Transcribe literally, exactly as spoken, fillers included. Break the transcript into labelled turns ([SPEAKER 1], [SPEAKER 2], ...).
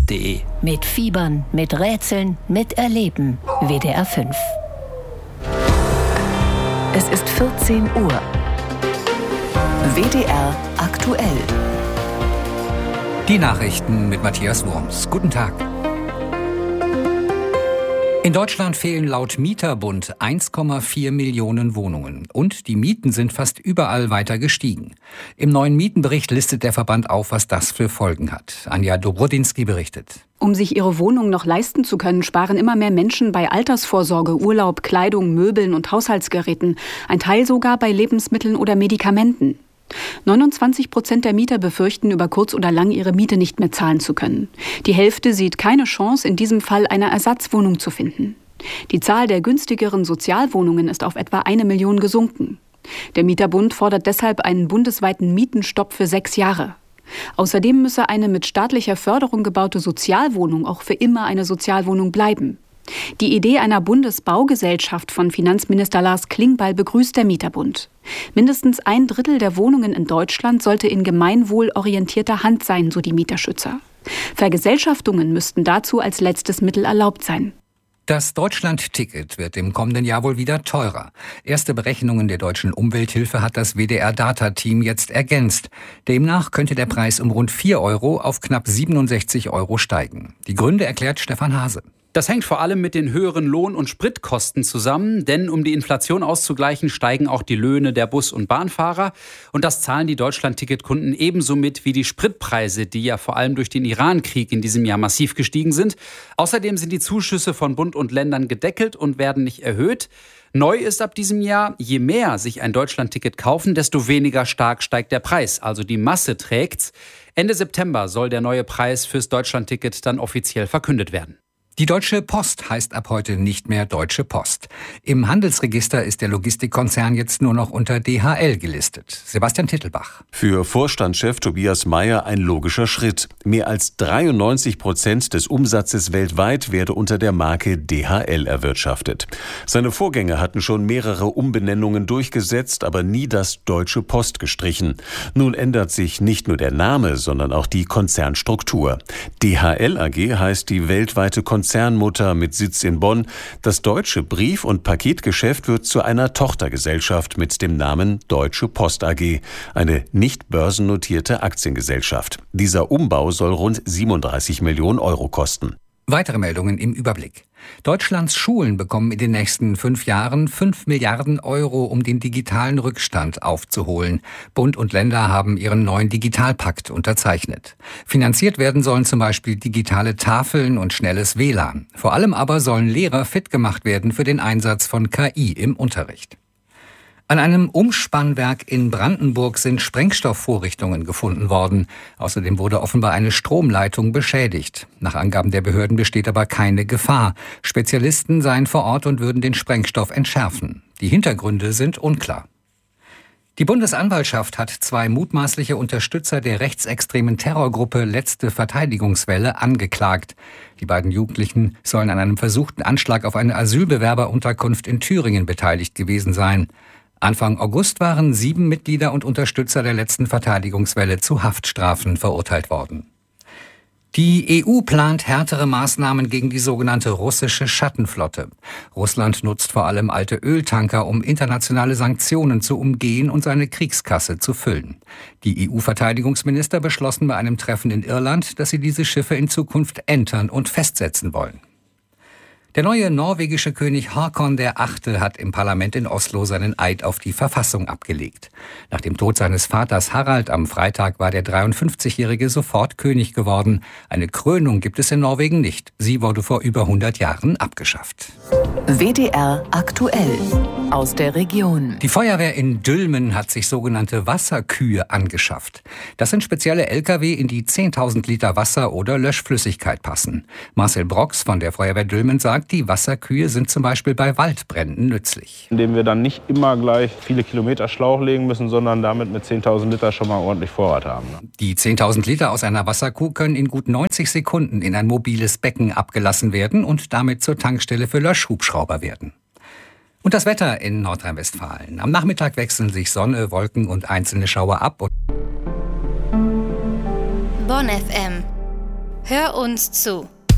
[SPEAKER 1] punkt de.
[SPEAKER 2] Mit Fiebern, mit Rätseln, mit Erleben. W D R fünf. Es ist vierzehn Uhr. W D R aktuell.
[SPEAKER 3] Die Nachrichten mit Matthias Wurms. Guten Tag. In Deutschland fehlen laut Mieterbund eins Komma vier Millionen Wohnungen. Und die Mieten sind fast überall weiter gestiegen. Im neuen Mietenbericht listet der Verband auf, was das für Folgen hat. Anja Dobrodinsky berichtet.
[SPEAKER 4] Um sich ihre Wohnung noch leisten zu können, sparen immer mehr Menschen bei Altersvorsorge, Urlaub, Kleidung, Möbeln und Haushaltsgeräten. Ein Teil sogar bei Lebensmitteln oder Medikamenten. neunundzwanzig Prozent der Mieter befürchten, über kurz oder lang ihre Miete nicht mehr zahlen zu können. Die Hälfte sieht keine Chance, in diesem Fall eine Ersatzwohnung zu finden. Die Zahl der günstigeren Sozialwohnungen ist auf etwa eine Million gesunken. Der Mieterbund fordert deshalb einen bundesweiten Mietenstopp für sechs Jahre. Außerdem müsse eine mit staatlicher Förderung gebaute Sozialwohnung auch für immer eine Sozialwohnung bleiben. Die Idee einer Bundesbaugesellschaft von Finanzminister Lars Klingbeil begrüßt der Mieterbund. Mindestens ein Drittel der Wohnungen in Deutschland sollte in gemeinwohlorientierter Hand sein, so die Mieterschützer. Vergesellschaftungen müssten dazu als letztes Mittel erlaubt sein.
[SPEAKER 3] Das Deutschland-Ticket wird im kommenden Jahr wohl wieder teurer. Erste Berechnungen der Deutschen Umwelthilfe hat das W D R-Data-Team jetzt ergänzt. Demnach könnte der Preis um rund vier Euro auf knapp siebenundsechzig Euro steigen. Die Gründe erklärt Stefan Hase.
[SPEAKER 5] Das hängt vor allem mit den höheren Lohn- und Spritkosten zusammen, denn um die Inflation auszugleichen, steigen auch die Löhne der Bus- und Bahnfahrer. Und das zahlen die Deutschland-Ticket-Kunden ebenso mit wie die Spritpreise, die ja vor allem durch den Iran-Krieg in diesem Jahr massiv gestiegen sind. Außerdem sind die Zuschüsse von Bund und Ländern gedeckelt und werden nicht erhöht. Neu ist ab diesem Jahr, je mehr sich ein Deutschland-Ticket kaufen, desto weniger stark steigt der Preis. Also die Masse trägt's. Ende September soll der neue Preis fürs Deutschland-Ticket dann offiziell verkündet werden.
[SPEAKER 3] Die Deutsche Post heißt ab heute nicht mehr Deutsche Post. Im Handelsregister ist der Logistikkonzern jetzt nur noch unter D H L gelistet. Sebastian Tittelbach.
[SPEAKER 6] Für Vorstandschef Tobias Meyer ein logischer Schritt. Mehr als dreiundneunzig Prozent des Umsatzes weltweit werde unter der Marke D H L erwirtschaftet. Seine Vorgänger hatten schon mehrere Umbenennungen durchgesetzt, aber nie das Deutsche Post gestrichen. Nun ändert sich nicht nur der Name, sondern auch die Konzernstruktur. D H L A G heißt die weltweite Konzernstruktur. Konzernmutter mit Sitz in Bonn. Das deutsche Brief- und Paketgeschäft wird zu einer Tochtergesellschaft mit dem Namen Deutsche Post A G, eine nicht börsennotierte Aktiengesellschaft. Dieser Umbau soll rund siebenunddreißig Millionen Euro kosten.
[SPEAKER 3] Weitere Meldungen im Überblick. Deutschlands Schulen bekommen in den nächsten fünf Jahren fünf Milliarden Euro, um den digitalen Rückstand aufzuholen. Bund und Länder haben ihren neuen Digitalpakt unterzeichnet. Finanziert werden sollen zum Beispiel digitale Tafeln und schnelles W L A N. Vor allem aber sollen Lehrer fit gemacht werden für den Einsatz von K I im Unterricht. An einem Umspannwerk in Brandenburg sind Sprengstoffvorrichtungen gefunden worden. Außerdem wurde offenbar eine Stromleitung beschädigt. Nach Angaben der Behörden besteht aber keine Gefahr. Spezialisten seien vor Ort und würden den Sprengstoff entschärfen. Die Hintergründe sind unklar. Die Bundesanwaltschaft hat zwei mutmaßliche Unterstützer der rechtsextremen Terrorgruppe Letzte Verteidigungswelle angeklagt. Die beiden Jugendlichen sollen an einem versuchten Anschlag auf eine Asylbewerberunterkunft in Thüringen beteiligt gewesen sein. Anfang August waren sieben Mitglieder und Unterstützer der Letzten Verteidigungswelle zu Haftstrafen verurteilt worden. Die E U plant härtere Maßnahmen gegen die sogenannte russische Schattenflotte. Russland nutzt vor allem alte Öltanker, um internationale Sanktionen zu umgehen und seine Kriegskasse zu füllen. Die E U-Verteidigungsminister beschlossen bei einem Treffen in Irland, dass sie diese Schiffe in Zukunft entern und festsetzen wollen. Der neue norwegische König Håkon der Achte hat im Parlament in Oslo seinen Eid auf die Verfassung abgelegt. Nach dem Tod seines Vaters Harald am Freitag war der dreiundfünfzigjährige sofort König geworden. Eine Krönung gibt es in Norwegen nicht. Sie wurde vor über hundert Jahren abgeschafft.
[SPEAKER 2] W D R aktuell aus der Region.
[SPEAKER 3] Die Feuerwehr in Dülmen hat sich sogenannte Wasserkühe angeschafft. Das sind spezielle L K W, in die zehntausend Liter Wasser oder Löschflüssigkeit passen. Marcel Brox von der Feuerwehr Dülmen sagt, die Wasserkühe sind zum Beispiel bei Waldbränden nützlich.
[SPEAKER 7] Indem wir dann nicht immer gleich viele Kilometer Schlauch legen müssen, sondern damit mit zehntausend Liter schon mal ordentlich Vorrat haben.
[SPEAKER 3] Die zehntausend Liter aus einer Wasserkuh können in gut neunzig Sekunden in ein mobiles Becken abgelassen werden und damit zur Tankstelle für Löschhubschrauber werden. Und das Wetter in Nordrhein-Westfalen. Am Nachmittag wechseln sich Sonne, Wolken und einzelne Schauer ab.
[SPEAKER 8] Bonn F M.
[SPEAKER 1] Hör uns zu.